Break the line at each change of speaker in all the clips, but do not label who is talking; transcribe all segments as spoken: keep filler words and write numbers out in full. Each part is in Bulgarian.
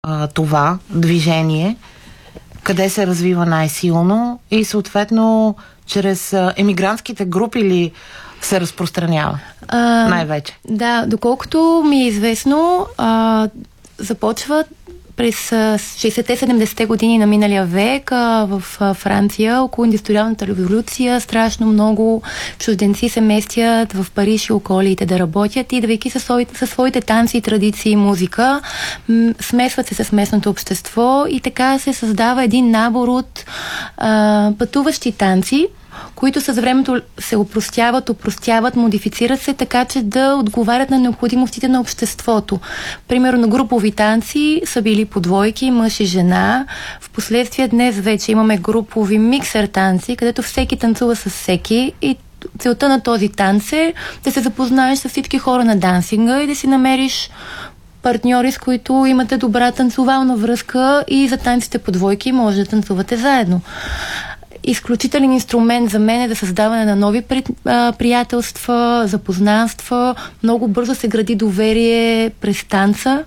а, това движение, къде се развива най-силно и съответно чрез а, емигрантските групи ли се разпространява а, най-вече?
Да, доколкото ми е известно, а, започва през шейсетте-седемдесетте години на миналия век а, в а, Франция, около индустриалната революция, страшно много чужденци се местят в Париж и околите да работят, идвайки със своите, със своите танци, традиции и музика, м- смесват се с местното общество и така се създава един набор от а, пътуващи танци, които с времето се опростяват, опростяват, модифицират се, така че да отговарят на необходимостите на обществото. Примерно групови танци са били по двойки, мъж и жена. Впоследствие днес вече имаме групови миксер танци, където всеки танцува с всеки и целта на този танц е да се запознаеш с всички хора на дансинга и да си намериш партньори, с които имате добра танцовална връзка и за танците по двойки може да танцувате заедно. Изключителен инструмент за мен е за създаване на нови при, а, приятелства, запознанства. Много бързо се гради доверие през танца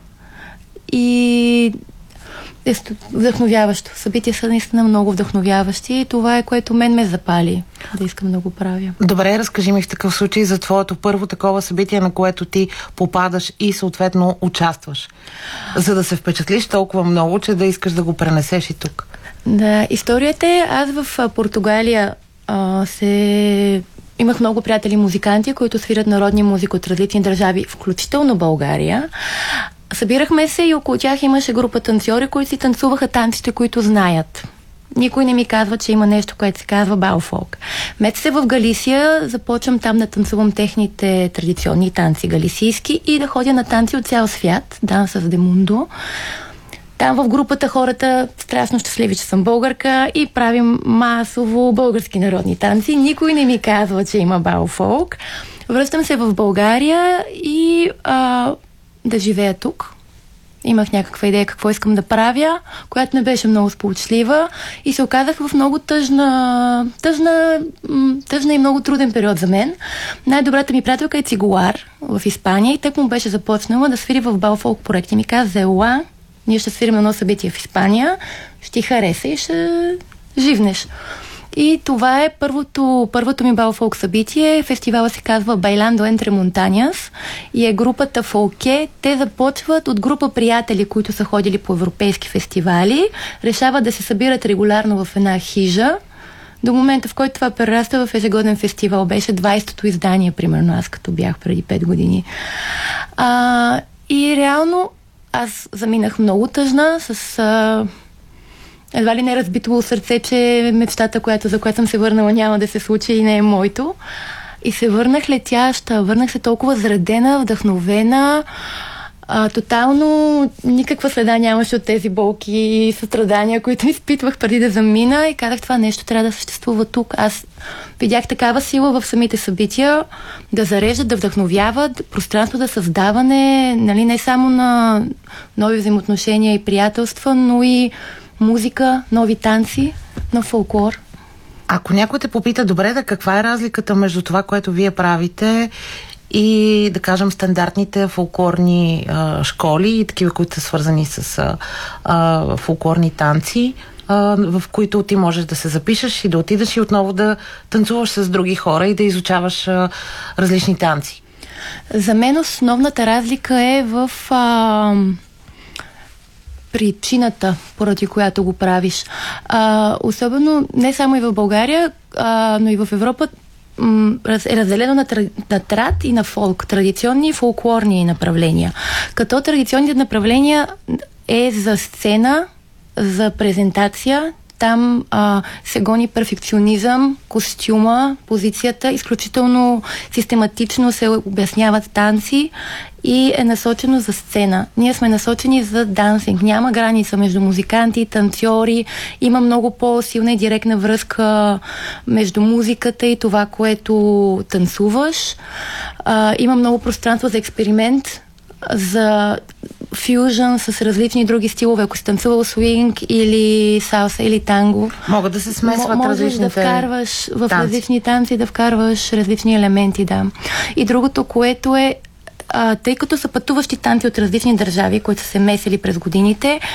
и е вдъхновяващо. Събития са наистина много вдъхновяващи и това е, което мен ме запали да искам да го правя.
Добре, разкажи ми в такъв случай за твоето първо такова събитие, на което ти попадаш и съответно участваш, за да се впечатлиш толкова много, че да искаш да го пренесеш и тук.
Да, историята е, аз в Португалия а, се... имах много приятели музиканти, които свирят народни музики от различни държави, включително България. Събирахме се и около тях имаше група танцори, които си танцуваха танците, които знаят. Никой не ми казва, че има нещо, което се казва бауфолк. Мет се в Галисия, започвам там да танцувам техните традиционни танци галисийски и да ходя на танци от цял свят, Danza de Mundo. Там в групата хората страшно щастливи, че съм българка и правим масово български народни танци. Никой не ми казва, че има бауфолк. Връщам се в България и а, да живея тук. Имах някаква идея какво искам да правя, която не беше много сполучлива и се оказах в много тъжна, тъжна, тъжна и много труден период за мен. Най-добрата ми приятелка е цигулар в Испания и тък му беше започнала да свири в бауфолк проект и ми каза: ела, ние ще свирим едно събитие в Испания, ще ти хареса и ще живнеш. И това е първото, първото ми бауфолк събитие. Фестивала се казва Bailando entre Montañas и е групата Фолке. Те започват от група приятели, които са ходили по европейски фестивали, решават да се събират регулярно в една хижа. До момента, в който това прераства в ежегоден фестивал, беше двайсетото издание, примерно аз като бях преди пет години. А, и реално аз заминах много тъжна, с а, едва ли не разбито сърце, че мечтата, която, за която съм се върнала, няма да се случи и не е моето. И се върнах летяща, върнах се толкова заредена, вдъхновена. А, тотално никаква следа нямаше от тези болки и състрадания, които изпитвах преди да замина и казах, това нещо трябва да съществува тук. Аз видях такава сила в самите събития да зареждат, да вдъхновяват, пространство за създаване, нали, не само на нови взаимоотношения и приятелства, но и музика, нови танци, нов фолклор.
Ако някой те попита, добре, да каква е разликата между това, което вие правите и, да кажем, стандартните фолклорни а, школи и такива, които са свързани с а, а, фолклорни танци, а, в които ти можеш да се запишеш и да отидеш и отново да танцуваш с други хора и да изучаваш а, различни танци?
За мен основната разлика е в а, причината, поради която го правиш. А, особено не само и в България, а, но и в Европа е разделено на, на трад и на фолк, традиционни и фолклорни направления. Като традиционните направления е за сцена, за презентация, там а, се гони перфекционизъм, костюма, позицията, изключително систематично се обясняват танци и е насочено за сцена. Ние сме насочени за дансинг. Няма граница между музиканти и танцори. Има много по-силна и директна връзка между музиката и това, което танцуваш. А, има много пространство за експеримент, за фюжън с различни други стилове. Ако си танцувал свинг или салса или танго,
могат да се смесват
можеш
различните
да вкарваш в
танци.
различни танци, да вкарваш различни елементи, да. И другото, което е а, тъй като са пътуващи танци от различни държави, които са се месили през годините,